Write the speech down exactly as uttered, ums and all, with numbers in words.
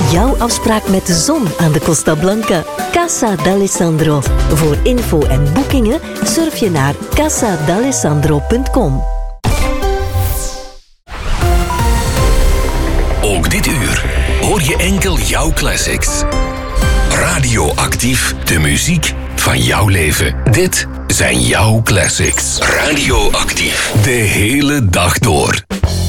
Jouw afspraak met de zon aan de Costa Blanca. Casa d'Alessandro. Voor info en boekingen surf je naar casa d'alessandro punt com. Ook dit uur hoor je enkel jouw classics. Radioactief, de muziek van jouw leven. Dit zijn jouw classics. Radioactief, de hele dag door.